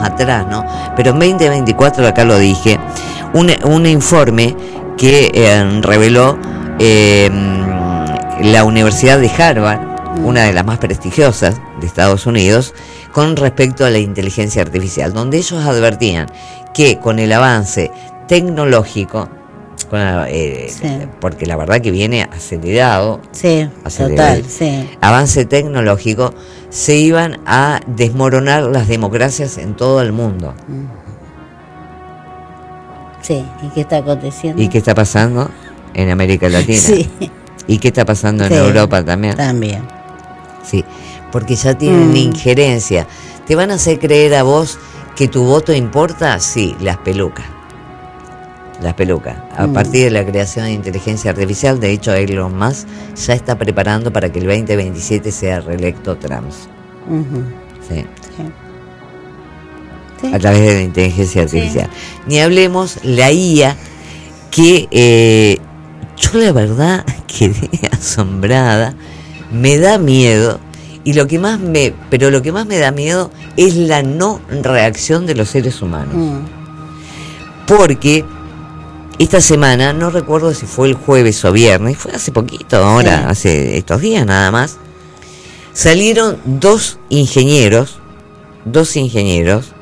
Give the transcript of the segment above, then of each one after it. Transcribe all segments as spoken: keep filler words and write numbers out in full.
atrás, ¿no? Pero en veinte veinticuatro, acá lo dije, un, un informe que eh, reveló eh, la Universidad de Harvard, una de las más prestigiosas de Estados Unidos, con respecto a la inteligencia artificial, donde ellos advertían que con el avance tecnológico, con la, eh, sí. porque la verdad que viene acelerado, sí, acelerado total, sí. avance tecnológico, se iban a desmoronar las democracias en todo el mundo. Sí, ¿y qué está aconteciendo? ¿Y qué está pasando en América Latina? Sí. ¿Y qué está pasando en sí, Europa también? También. Sí, porque ya tienen mm. injerencia. ¿Te van a hacer creer a vos que tu voto importa? Sí, las pelucas. Las pelucas. A mm. partir de la creación de inteligencia artificial, de hecho Elon Musk ya está preparando para que el veinte veintisiete sea reelecto Trump. Uh-huh. Sí. Sí. Sí. A través de la inteligencia artificial. Sí. Ni hablemos la I A, que eh, yo la verdad quedé asombrada, me da miedo, y lo que más me, pero lo que más me da miedo es la no reacción de los seres humanos. Mm. Porque esta semana, no recuerdo si fue el jueves o viernes, fue hace poquito, ahora, sí. hace estos días nada más, salieron dos ingenieros, dos ingenieros,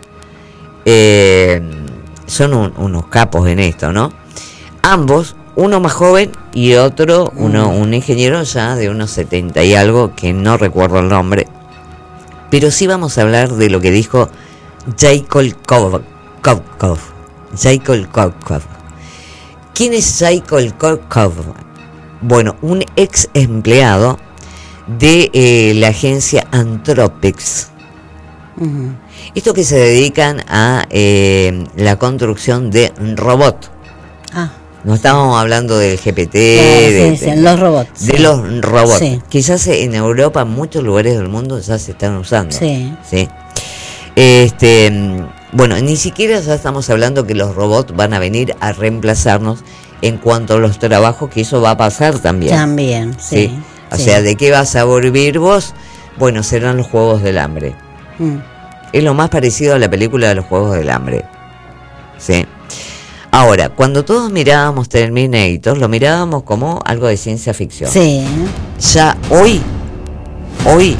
eh, son un, unos capos en esto, ¿no? Ambos, uno más joven y otro, mm. uno, un ingeniero ya de unos setenta y algo, que no recuerdo el nombre, pero sí vamos a hablar de lo que dijo Jacob Kopkov. Jacob Kopkov. ¿Quién es Jacob Kopkov? Bueno, un ex empleado de eh, la agencia Anthropics. Uh-huh. Esto que se dedican a eh, la construcción de robots. Ah. No estábamos hablando del G P T, claro, de, sí, de, sí, los robots. De sí. los robots. Sí. Quizás en Europa, en muchos lugares del mundo ya se están usando. Sí. ¿Sí? Este, bueno, ni siquiera ya estamos hablando que los robots van a venir a reemplazarnos en cuanto a los trabajos, que eso va a pasar también. También, sí. ¿Sí? O sí. sea, ¿de qué vas a vivir vos? Bueno, serán los Juegos del Hambre. Mm. Es lo más parecido a la película de los Juegos del Hambre. ¿Sí? Ahora, cuando todos mirábamos Terminator, lo mirábamos como algo de ciencia ficción. Sí. Ya hoy, hoy,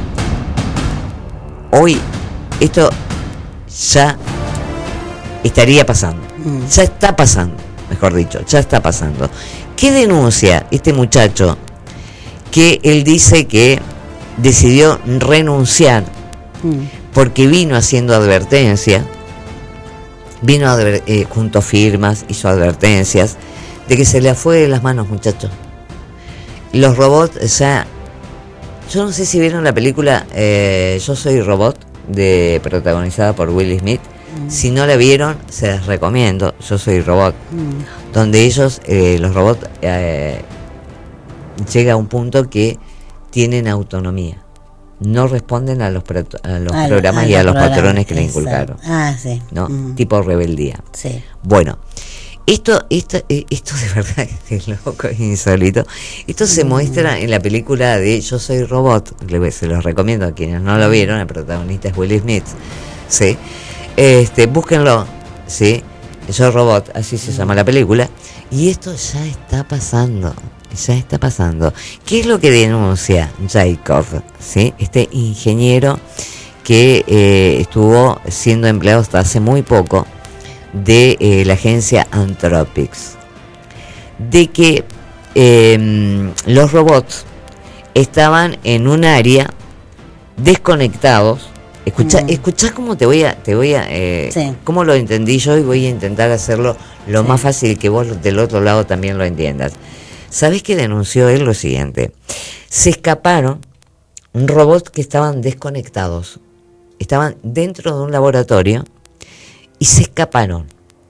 hoy, esto ya estaría pasando. Mm. Ya está pasando, mejor dicho, ya está pasando. ¿Qué denuncia este muchacho? Que él dice que decidió renunciar mm. porque vino haciendo advertencia, vino a adver- eh, junto a firmas, hizo advertencias de que se le fue de las manos, muchachos. Los robots, o sea, yo no sé si vieron la película eh, Yo Soy Robot, de protagonizada por Will Smith. Mm. Si no la vieron, se las recomiendo. Yo Soy Robot, mm. donde ellos, eh, los robots, eh, llega a un punto que tienen autonomía, no responden a los, pro, a los a programas a y a los programas, patrones que le inculcaron. Ah, sí. ¿No? Mm. Tipo rebeldía. Sí. Bueno, esto, esto, esto de verdad es loco, es insólito. Esto mm. se muestra en la película de Yo Soy Robot. Se los recomiendo a quienes no lo vieron. El protagonista es Will Smith. Sí. Este, búsquenlo. Sí. Yo Robot, así se mm. llama la película. Y esto ya está pasando. Ya está pasando. ¿Qué es lo que denuncia Jacob? ¿Sí? Este ingeniero que eh, estuvo siendo empleado hasta hace muy poco de eh, la agencia Anthropics, de que eh, los robots estaban en un área desconectados. Escucha, mm. escuchá cómo te voy a, te voy a, eh, sí. cómo lo entendí yo, y voy a intentar hacerlo lo sí. más fácil que vos del otro lado también lo entiendas. ¿Sabés qué denunció él? Lo siguiente: se escaparon robots que estaban desconectados, estaban dentro de un laboratorio y se escaparon,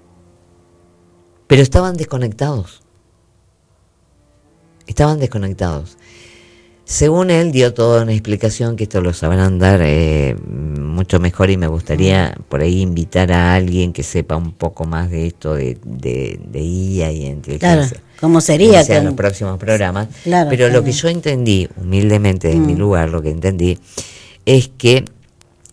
pero estaban desconectados, estaban desconectados. Según él, dio toda una explicación, que esto lo sabrán dar eh, mucho mejor, y me gustaría por ahí invitar a alguien que sepa un poco más de esto de, de, de I A y inteligencia. Claro, ¿cómo sería? En los próximos programas. Claro, Pero claro. lo que yo entendí, humildemente, en mm. mi lugar, lo que entendí, es que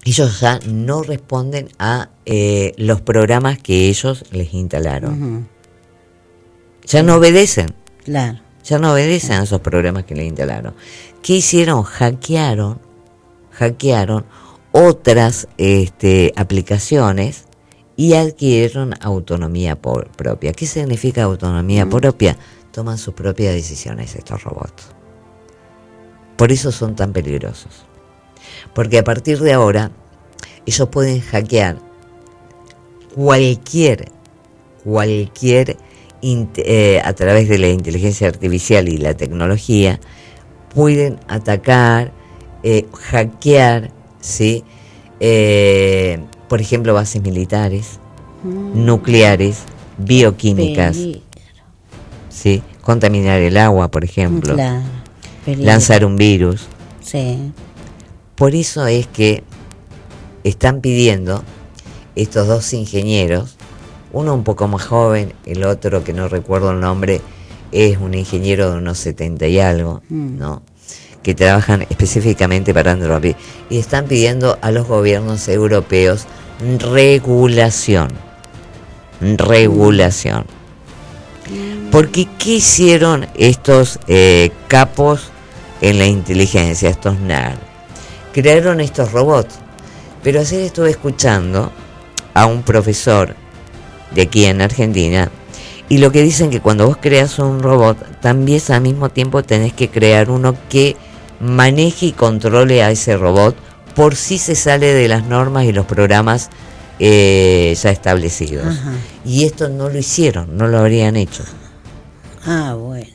ellos ya no responden a eh, los programas que ellos les instalaron. Ujú. Ya no obedecen. Claro. Ya no obedecen a esos programas que les instalaron. ¿Qué hicieron? Hackearon, hackearon otras este, aplicaciones y adquirieron autonomía por, propia. ¿Qué significa autonomía mm. propia? Toman sus propias decisiones estos robots. Por eso son tan peligrosos. Porque a partir de ahora, ellos pueden hackear cualquier, cualquier, eh, a través de la inteligencia artificial y la tecnología, pueden atacar, eh, hackear, ¿sí? Eh, por ejemplo, bases militares, mm. nucleares, bioquímicas, peligro. ¿Sí? Contaminar el agua, por ejemplo, claro. Lanzar un virus. Sí. Por eso es que están pidiendo estos dos ingenieros, uno un poco más joven, el otro que no recuerdo el nombre, es un ingeniero de unos setenta y algo, mm. ¿no? Que trabajan específicamente para Android, y están pidiendo a los gobiernos europeos regulación, regulación. Mm. Porque ¿qué hicieron estos eh, capos en la inteligencia, estos nerds? Crearon estos robots. Pero ayer estuve escuchando a un profesor de aquí en Argentina, y lo que dicen que cuando vos creas un robot, también al mismo tiempo tenés que crear uno que maneje y controle a ese robot por si se sale de las normas y los programas eh, ya establecidos. Ajá. Y esto no lo hicieron, no lo habrían hecho. Ah, bueno.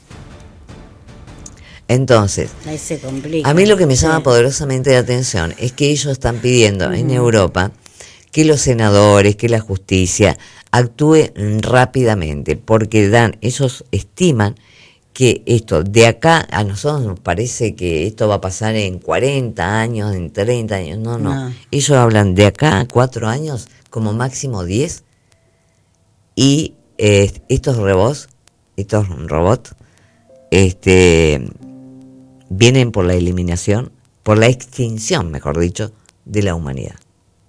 Entonces, ahí se complica. A mí lo que me llama sí. poderosamente la atención es que ellos están pidiendo uh-huh. en Europa que los senadores, que la justicia actúe rápidamente, porque dan, ellos estiman que esto, de acá a nosotros nos parece que esto va a pasar en cuarenta años, en treinta años, no, no, no. Ellos hablan de acá a cuatro años, como máximo diez, y eh, estos robots, estos robots, este... vienen por la eliminación, por la extinción, mejor dicho, de la humanidad.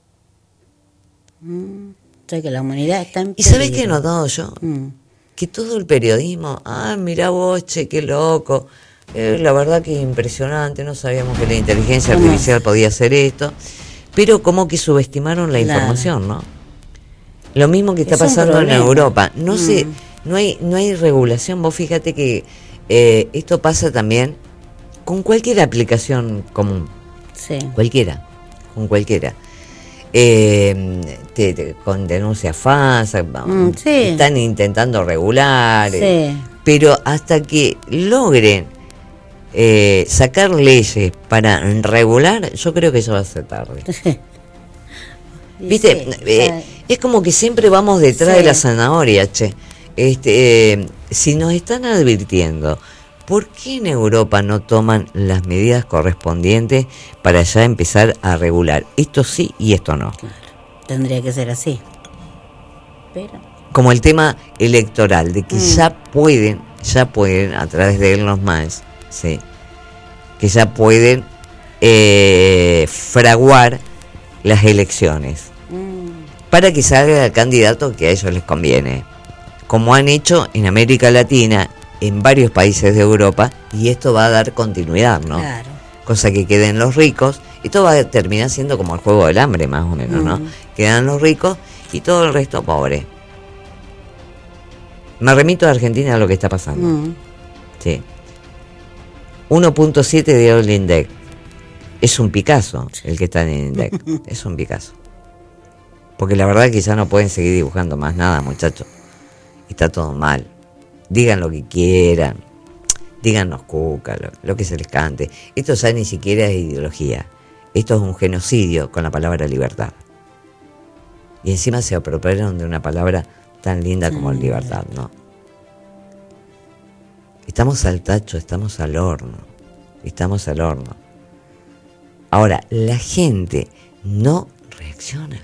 Mm, o sea que la humanidad está en peligro. ¿Y sabés qué he notado yo? Mm. Que todo el periodismo, ah, mirá vos, che, qué loco, eh, la verdad que es impresionante, no sabíamos que la inteligencia ¿Cómo? artificial podía hacer esto, pero como que subestimaron la claro. información, ¿no? Lo mismo que está es pasando en Europa, no mm. sé, no hay, no hay regulación, vos fíjate que eh, esto pasa también con cualquier aplicación común, sí. cualquiera, con cualquiera, eh, te, te, con denuncias falsas, mm, sí. están intentando regular, sí. eh, pero hasta que logren eh, sacar leyes para regular, yo creo que eso va a ser tarde. ¿Viste? Sí, eh, es como que siempre vamos detrás sí. de la zanahoria, che. Este, eh, si nos están advirtiendo, ¿por qué en Europa no toman las medidas correspondientes para ya empezar a regular? Esto sí y esto no. Claro, tendría que ser así. Pero... como el tema electoral, de que mm. ya pueden, ya pueden, a través de Elon Musk, sí, que ya pueden eh, fraguar las elecciones mm. para que salga el candidato que a ellos les conviene, como han hecho en América Latina, en varios países de Europa, y esto va a dar continuidad, ¿no? Claro. Cosa que queden los ricos, y todo va a terminar siendo como el juego del hambre, más o menos, ¿no? Mm. Quedan los ricos y todo el resto pobre. Me remito a Argentina a lo que está pasando. Mm. Sí. uno punto siete de el Index. Es un Picasso el que está en el Index. Es un Picasso. Porque la verdad es que ya no pueden seguir dibujando más nada, muchachos. Está todo mal. Digan lo que quieran, díganos cuca, lo, lo que se les cante. Esto ya ni siquiera es ideología. Esto es un genocidio con la palabra libertad. Y encima se apropiaron de una palabra tan linda como sí. libertad, ¿no? Estamos al tacho, estamos al horno. Estamos al horno. Ahora, la gente no reacciona.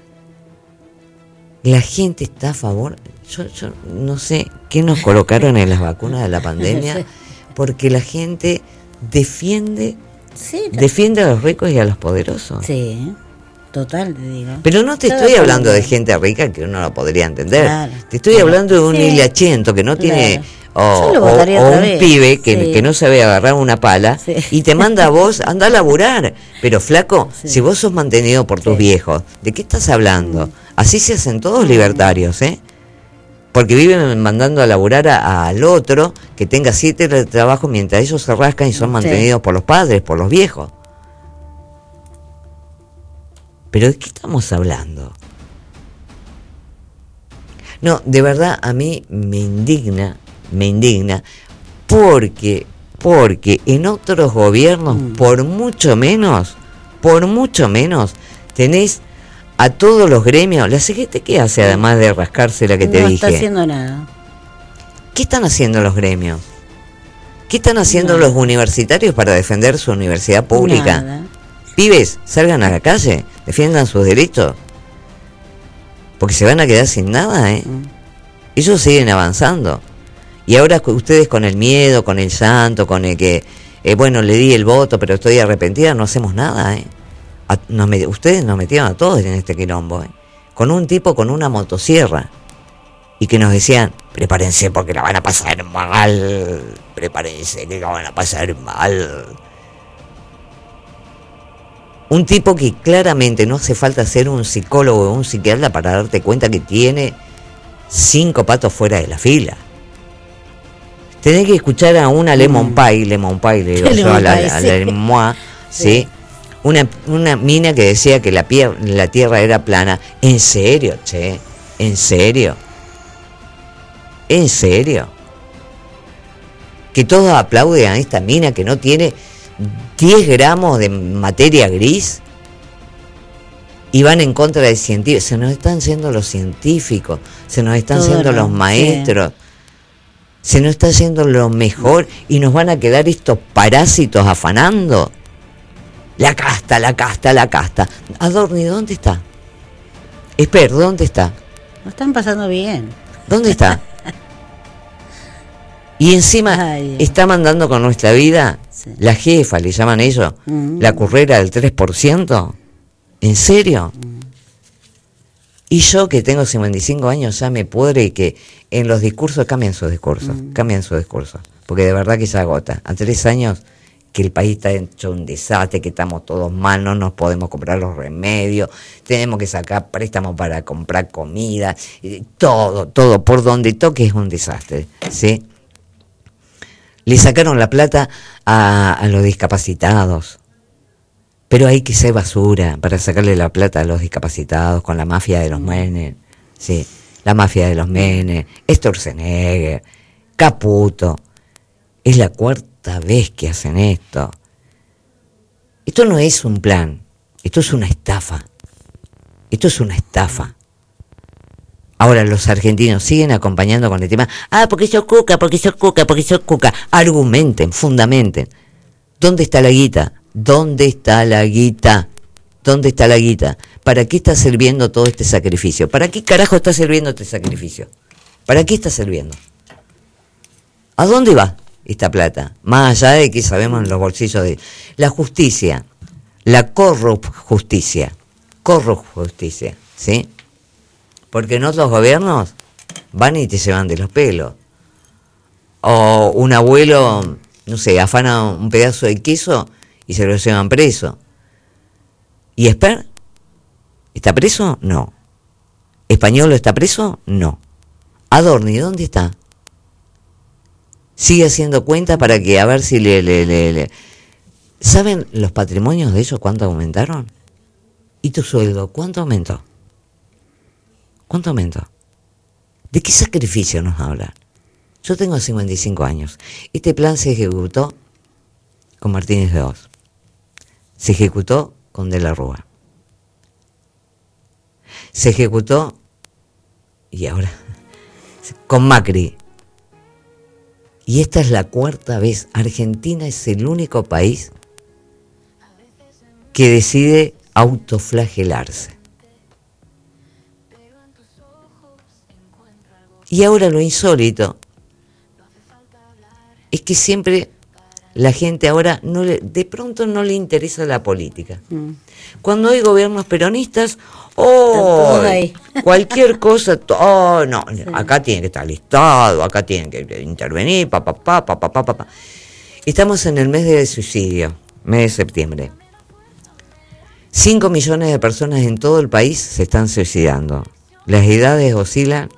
La gente está a favor. Yo, yo no sé qué nos colocaron en las vacunas de la pandemia, porque la gente defiende Sí, Defiende a los ricos y a los poderosos. sí, total, te digo. Pero no te Todo estoy por hablando de igual. gente rica que uno lo podría entender. Claro, Te estoy claro. hablando de un Sí, hilachento que no claro. tiene... O, Yo lo o- votaría o otra un vez. pibe que, Sí. que no sabe agarrar una pala Sí. y te manda a vos, anda a laburar. Pero flaco, Sí. si vos sos mantenido por tus Sí. viejos, ¿de qué estás hablando? Mm. Así se hacen todos Mm. libertarios, ¿eh? Porque viven mandando a laburar a- al otro que tenga siete de trabajo mientras ellos se rascan y son Sí. mantenidos por los padres, por los viejos. ¿Pero de qué estamos hablando? No, de verdad a mí me indigna, me indigna, porque, porque en otros gobiernos, Mm. por mucho menos, por mucho menos, tenés a todos los gremios. La C G T, ¿qué hace además de rascarse la que te no dije? está haciendo nada. ¿Qué están haciendo los gremios? ¿Qué están haciendo Nada. los universitarios para defender su universidad pública? Nada. Pibes, salgan a la calle, defiendan sus derechos. Porque se van a quedar sin nada, ¿eh? Mm. Ellos siguen avanzando. Y ahora cu- ustedes con el miedo, con el llanto, con el que, eh, bueno, le di el voto, pero estoy arrepentida, no hacemos nada, ¿eh? A- nos met- ustedes nos metieron a todos en este quilombo, ¿eh? Con un tipo con una motosierra. Y que nos decían, prepárense porque la van a pasar mal. Prepárense que la van a pasar mal. Un tipo que claramente no hace falta ser un psicólogo o un psiquiatra para darte cuenta que tiene cinco patos fuera de la fila. Tenés que escuchar a una Lemon Mm. Pie, Lemon Pie, le digo yo Lemon a la, Pie, a sí. la Lemois, ¿sí? Sí. Una, una mina que decía que la, pier- la tierra era plana. ¿En serio, che? ¿En serio? ¿En serio? Que todos aplauden a esta mina que no tiene diez gramos de materia gris y van en contra del científico. Se nos están yendo los científicos, se nos están Todo yendo no, los sí. maestros, se nos está yendo lo mejor y nos van a quedar estos parásitos afanando. La casta, la casta, la casta. Adorni, ¿dónde está? Esper, ¿dónde está? Lo están pasando bien. ¿Dónde está? Y encima Ay, Dios. está mandando con nuestra vida, Sí. la jefa, le llaman ellos, Mm. la currera del tres por ciento. ¿En serio? Mm. Y yo que tengo cincuenta y cinco años ya me pudre que en los discursos cambian sus discursos, Mm. cambian sus discursos. Porque de verdad que ya agota. A tres años que el país está hecho un desastre, que estamos todos mal, no nos podemos comprar los remedios, tenemos que sacar préstamos para comprar comida, eh, todo, todo, por donde toque es un desastre, ¿sí? Le sacaron la plata a, a los discapacitados, pero hay que ser basura para sacarle la plata a los discapacitados con la mafia de los Menem, ¿sí? La mafia de los Menem, Sturzenegger, Caputo. Es la cuarta vez que hacen esto. Esto no es un plan, esto es una estafa. Esto es una estafa. Ahora los argentinos siguen acompañando con el tema, ah, porque sos cuca, porque sos cuca, porque sos cuca. Argumenten, fundamenten. ¿Dónde está la guita? ¿Dónde está la guita? ¿Dónde está la guita? ¿Para qué está sirviendo todo este sacrificio? ¿Para qué carajo está sirviendo este sacrificio? ¿Para qué está sirviendo? ¿A dónde va esta plata? Más allá de que sabemos en los bolsillos de... La justicia, la corrupt justicia, corrupt justicia, ¿sí? Porque en otros gobiernos van y te llevan de los pelos. O un abuelo, no sé, afana un pedazo de queso y se lo llevan preso. ¿Y Esper? ¿Está preso? No. ¿Español está preso? No. Adorni, ¿dónde está? Sigue haciendo cuenta para que a ver si le, le, le, le... ¿Saben los patrimonios de ellos cuánto aumentaron? ¿Y tu sueldo cuánto aumentó? ¿Cuánto aumentó? ¿De qué sacrificio nos habla? Yo tengo cincuenta y cinco años. Este plan se ejecutó con Martínez de Oz. Se ejecutó con De la Rúa. Se ejecutó, y ahora, con Macri. Y esta es la cuarta vez. Argentina es el único país que decide autoflagelarse. Y ahora lo insólito es que siempre la gente ahora no le, de pronto no le interesa la política. Mm. Cuando hay gobiernos peronistas, oh, cualquier cosa, oh, no, sí. Acá tiene que estar el Estado, acá tienen que intervenir, pa, pa, pa, pa, pa, pa, pa. Estamos en el mes de suicidio, mes de septiembre. Cinco millones de personas en todo el país se están suicidando. Las edades oscilan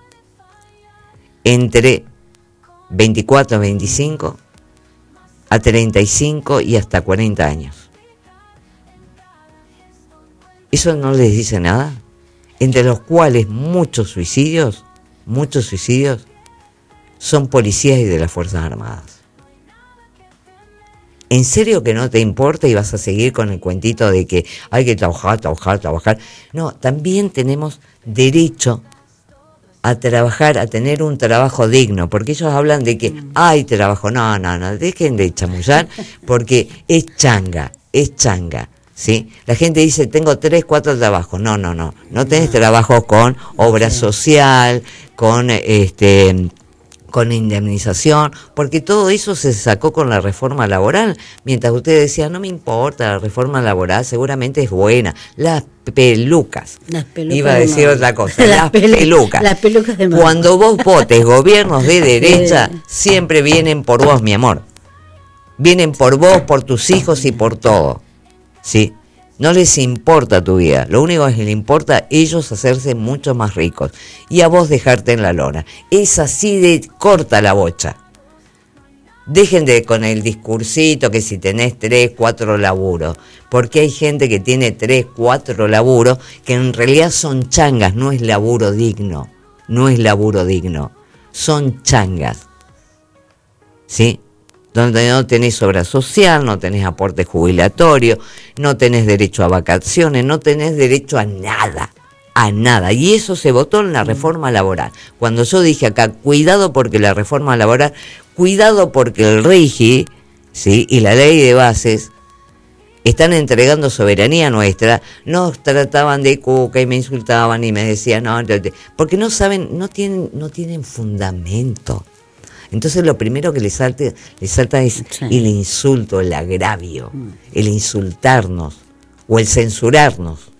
entre veinticuatro a veinticinco a treinta y cinco y hasta cuarenta años. ¿Eso no les dice nada? Entre los cuales muchos suicidios, muchos suicidios son policías y de las Fuerzas Armadas. ¿En serio que no te importa y vas a seguir con el cuentito de que hay que trabajar, trabajar, trabajar? No, también tenemos derecho a trabajar, a tener un trabajo digno, porque ellos hablan de que hay trabajo. No, no, no, dejen de chamullar, porque es changa, es changa, ¿sí? La gente dice, tengo tres, cuatro trabajos. No, no, no, no tenés trabajo con obra social, con este... con indemnización, porque todo eso se sacó con la reforma laboral, mientras usted decía, no me importa, la reforma laboral seguramente es buena, las pelucas, las pelucas iba a decir no. otra cosa, las, las pelu- pelucas, las pelucas de cuando vos votes gobiernos de derecha, siempre vienen por vos, mi amor, vienen por vos, por tus hijos y por todo, ¿sí? No les importa tu vida, lo único que les importa a ellos hacerse mucho más ricos y a vos dejarte en la lona. Es así de corta la bocha. Dejen de con el discursito que si tenés tres, cuatro laburos, porque hay gente que tiene tres, cuatro laburos que en realidad son changas, no es laburo digno, no es laburo digno, son changas, ¿sí? Donde no tenés obra social, no tenés aporte jubilatorio, no tenés derecho a vacaciones, no tenés derecho a nada, a nada. Y eso se votó en la reforma laboral. Cuando yo dije acá, cuidado porque la reforma laboral, cuidado porque el RIGI, ¿sí? Y la ley de bases están entregando soberanía nuestra, nos trataban de cuca y me insultaban y me decían, no, porque no saben, no tienen, no tienen fundamento. Entonces lo primero que les salta, les salta es sí. el insulto, el agravio, mm. el insultarnos o el censurarnos.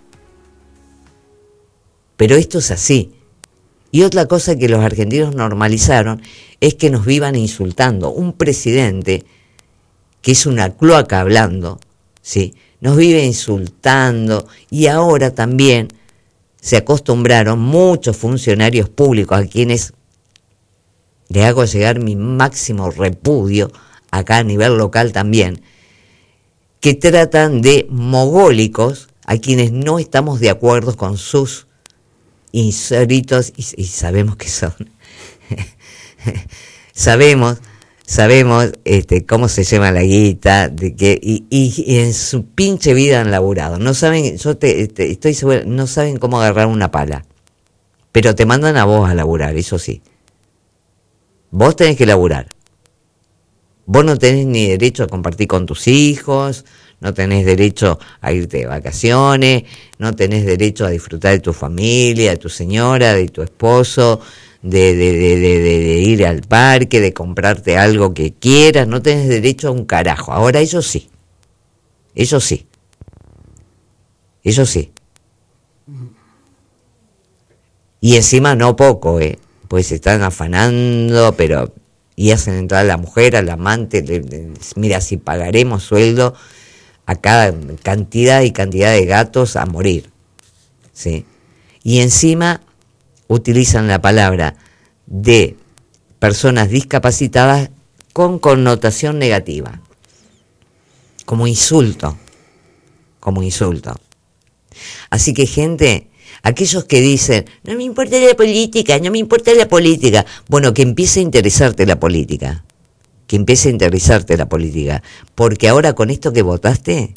Pero esto es así. Y otra cosa que los argentinos normalizaron es que nos vivan insultando. Un presidente que es una cloaca hablando, ¿sí? Nos vive insultando y ahora también se acostumbraron muchos funcionarios públicos a quienes le hago llegar mi máximo repudio, acá a nivel local también, que tratan de mogólicos a quienes no estamos de acuerdo con sus insólitos, y, y sabemos que son, sabemos, sabemos este, cómo se llama la guita, de que, y, y, y en su pinche vida han laburado, no saben, yo te, te, estoy segura, no saben cómo agarrar una pala, pero te mandan a vos a laburar, eso sí. Vos tenés que laburar. Vos no tenés ni derecho a compartir con tus hijos, no tenés derecho a irte de vacaciones, no tenés derecho a disfrutar de tu familia, de tu señora, de tu esposo, de, de, de, de, de, de ir al parque, de comprarte algo que quieras, no tenés derecho a un carajo. Ahora ellos sí. Ellos sí. Ellos sí. Y encima no poco, ¿eh? Pues se están afanando, pero y hacen entrar a la mujer, al amante, le, le, mira, si pagaremos sueldo a cada cantidad y cantidad de gatos a morir, ¿sí? Y encima utilizan la palabra de personas discapacitadas con connotación negativa, como insulto, como insulto. Así que, gente, aquellos que dicen, no me importa la política, no me importa la política. Bueno, que empiece a interesarte la política. Que empiece a interesarte la política. Porque ahora con esto que votaste,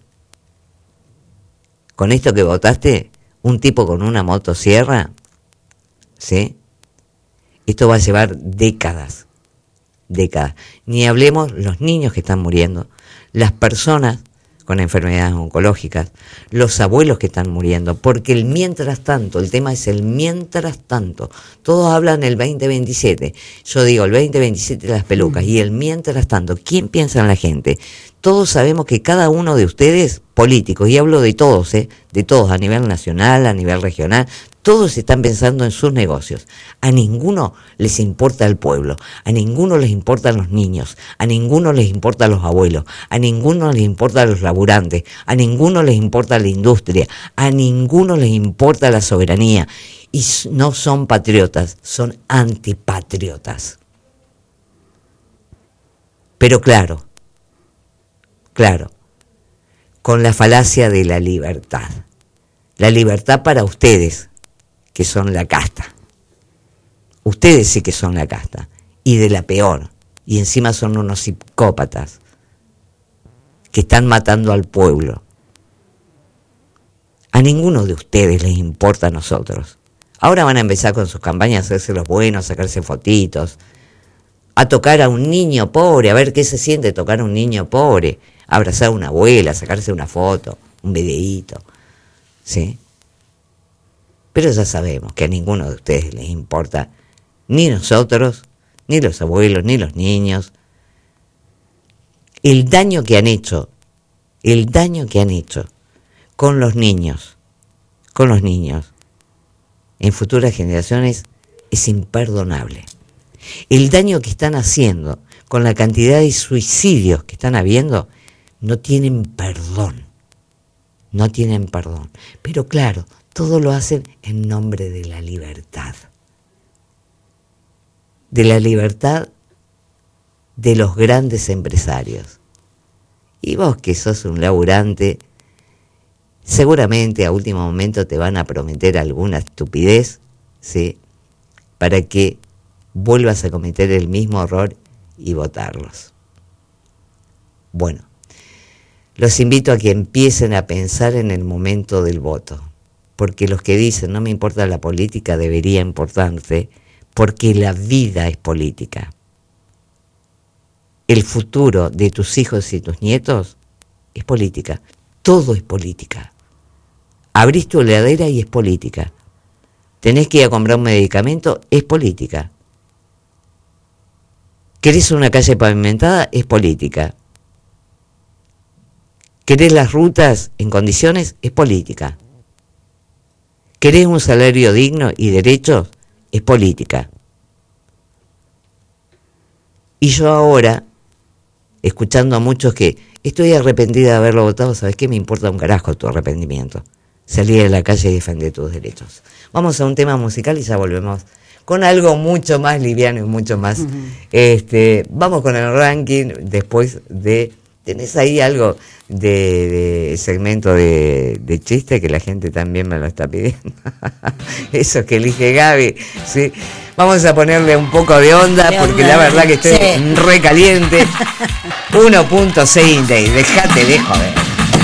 con esto que votaste, un tipo con una motosierra, ¿sí? Esto va a llevar décadas, décadas. Ni hablemos los niños que están muriendo, las personas con enfermedades oncológicas, los abuelos que están muriendo, porque el mientras tanto, el tema es el mientras tanto. Todos hablan el veinte veintisiete, yo digo el veinte veintisiete las pelucas, mm. y el mientras tanto, ¿quién piensa en la gente? Todos sabemos que cada uno de ustedes, políticos, y hablo de todos, ¿eh? de todos, a nivel nacional, a nivel regional, todos están pensando en sus negocios. A ninguno les importa el pueblo, a ninguno les importan los niños, a ninguno les importan los abuelos, a ninguno les importan los laburantes, a ninguno les importa la industria, a ninguno les importa la soberanía. Y no son patriotas, son antipatriotas. Pero claro, claro, con la falacia de la libertad. La libertad para ustedes, que son la casta. Ustedes sí que son la casta, y de la peor, y encima son unos psicópatas que están matando al pueblo. A ninguno de ustedes les importa a nosotros. Ahora van a empezar con sus campañas a hacerse los buenos, a sacarse fotitos, a tocar a un niño pobre, a ver qué se siente tocar a un niño pobre, a abrazar a una abuela, a sacarse una foto, un videíto, ¿sí? Pero ya sabemos que a ninguno de ustedes les importa, ni nosotros, ni los abuelos, ni los niños. El daño que han hecho, el daño que han hecho con los niños, con los niños, en futuras generaciones es imperdonable. El daño que están haciendo con la cantidad de suicidios que están habiendo, no tienen perdón, no tienen perdón. Pero claro, todo lo hacen en nombre de la libertad. De la libertad de los grandes empresarios. Y vos que sos un laburante, seguramente a último momento te van a prometer alguna estupidez, ¿sí? Para que vuelvas a cometer el mismo error y votarlos. Bueno, los invito a que empiecen a pensar en el momento del voto. Porque los que dicen no me importa la política debería importarte, porque la vida es política. El futuro de tus hijos y tus nietos es política. Todo es política. Abrís tu heladera y es política. Tenés que ir a comprar un medicamento, es política. ¿Querés una calle pavimentada? Es política. ¿Querés las rutas en condiciones? Es política. ¿Querés un salario digno y derechos? Es política. Y yo ahora, escuchando a muchos que estoy arrepentida de haberlo votado, ¿sabes qué? Me importa un carajo tu arrepentimiento. Salir a la calle y defender tus derechos. Vamos a un tema musical y ya volvemos con algo mucho más liviano y mucho más... Uh-huh. este, vamos con el ranking después de... ¿Tenés ahí algo de, de segmento de, de chiste que la gente también me lo está pidiendo? Eso que elige Gaby, ¿sí? Vamos a ponerle un poco de onda, de porque onda, la verdad que estoy sí. recaliente. uno punto seis Index, dejate de joder.